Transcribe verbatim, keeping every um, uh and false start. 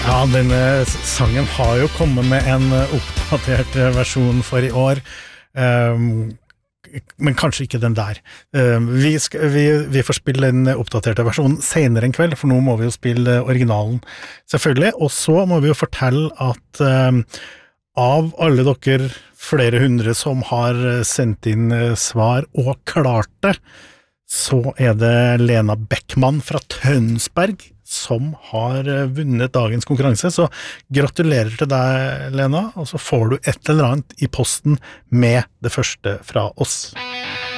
Ja, denne sangen har jo kommet med en oppdatert versjon for i år, um, men kanskje ikke den der. Um, vi, skal, vi, vi får spille den oppdaterte versjonen senere en kveld, for nå må vi jo spille originalen, selvfølgelig, og så må vi jo fortelle at um, av alle dere flere hundre som har sendt inn svar og klart det, så er det Lena Beckmann fra Tønsberg som har vunnet dagens konkurranse, så gratulerer til deg, Lena, og så får du et eller annet i posten med det første fra oss.